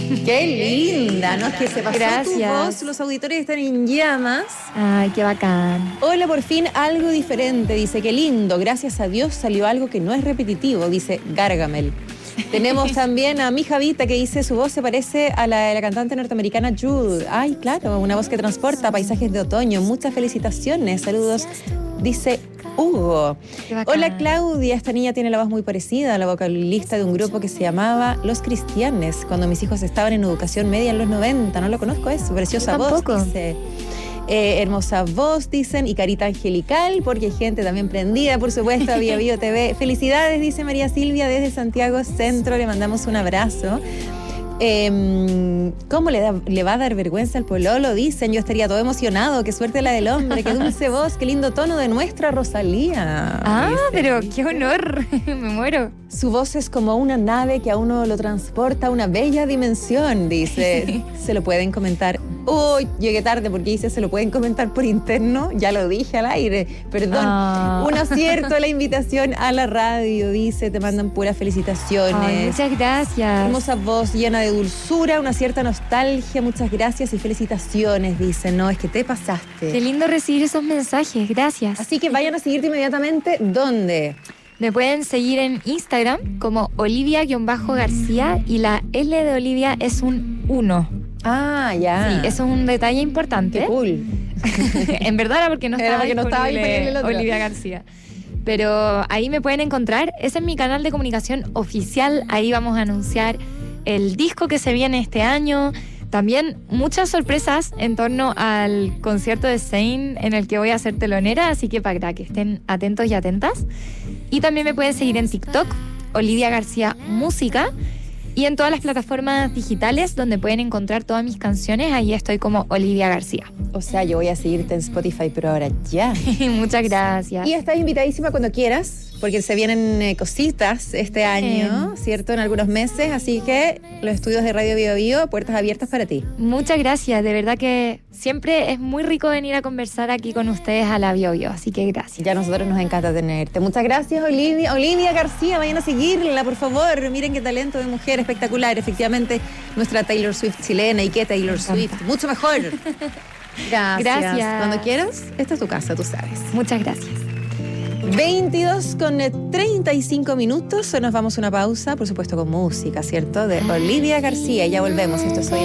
Qué linda, ¿no? Es que se pasó Gracias. tu voz, los auditores están en llamas. Ay, qué bacán. Hola, por fin algo diferente, dice, qué lindo, gracias a Dios salió algo que no es repetitivo, dice Gargamel. Tenemos también a mi Javita que dice, su voz se parece a la de la cantante norteamericana Jude. Ay, claro, una voz que transporta paisajes de otoño. Muchas felicitaciones, saludos, dice Hugo. Hola Claudia, esta niña tiene la voz muy parecida a la vocalista de un grupo que se llamaba Los Cristianes, cuando mis hijos estaban en educación media en los 90. No lo conozco eso, preciosa voz, dice. Hermosa voz, dicen, y carita angelical, porque hay gente también prendida, por supuesto, a Bio TV. Felicidades, dice María Silvia, desde Santiago Centro, le mandamos un abrazo. ¿Cómo le va a dar vergüenza al pololo? Dicen, yo estaría todo emocionado, qué suerte la del hombre, qué dulce voz, qué lindo tono de nuestra Rosalía. Ah, dice. pero qué honor, me muero. Su voz es como una nave que a uno lo transporta a una bella dimensión, dice. Se lo pueden comentar. Uy, llegué tarde porque dice se lo pueden comentar por interno. Ya lo dije al aire, perdón. Un acierto la invitación a la radio, dice. Te mandan puras felicitaciones. Ay, muchas gracias. Hermosa voz llena de dulzura, una cierta nostalgia. Muchas gracias y felicitaciones, dice. No, es que te pasaste. Qué lindo recibir esos mensajes, gracias. Así que vayan a seguirte inmediatamente. ¿Dónde? Me pueden seguir en Instagram como Olivia-García y la L de Olivia es un 1. Ah, ya. Sí, eso es un detalle importante. Qué cool. En verdad era porque no estaba disponible el otro. Olivia García. Pero ahí me pueden encontrar. Ese es mi canal de comunicación oficial. Ahí vamos a anunciar el disco que se viene este año. También muchas sorpresas en torno al concierto de Zayn en el que voy a ser telonera, así que para que estén atentos y atentas. Y también me pueden seguir en TikTok, Olivia García Música, y en todas las plataformas digitales donde pueden encontrar todas mis canciones, ahí estoy como Olivia García. O sea, yo voy a seguirte en Spotify, pero ahora ya. Muchas gracias. Y estás invitadísima cuando quieras, porque se vienen cositas este año, ¿cierto? En algunos meses, así que los estudios de Radio Bio Bio, puertas abiertas para ti. Muchas gracias, de verdad que siempre es muy rico venir a conversar aquí con ustedes a la Bio Bio, así que gracias. Ya a nosotros nos encanta tenerte. Muchas gracias, Olivia. Olivia García, vayan a seguirla, por favor. Miren qué talento de mujer espectacular. Efectivamente, nuestra Taylor Swift chilena. ¿Y qué Taylor Swift? Mucho mejor. Gracias. Cuando quieras, esta es tu casa, tú sabes. Muchas gracias. 22:35 minutos. Nos vamos a una pausa, por supuesto con música, ¿cierto? De Olivia García. Ya volvemos. Esto es Hoy